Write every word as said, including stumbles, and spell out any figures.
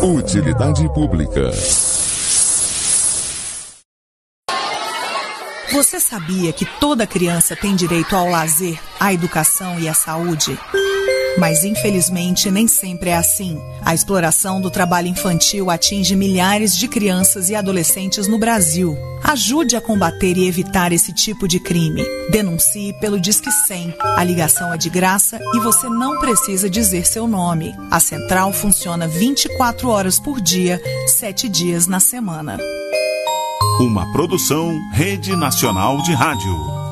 Utilidade pública. Você sabia que toda criança tem direito ao lazer, à educação e à saúde? Mas, infelizmente, nem sempre é assim. A exploração do trabalho infantil atinge milhares de crianças e adolescentes no Brasil. Ajude a combater e evitar esse tipo de crime. Denuncie pelo Disque cem. A ligação é de graça e você não precisa dizer seu nome. A central funciona vinte e quatro horas por dia, sete dias na semana. Uma produção Rede Nacional de Rádio.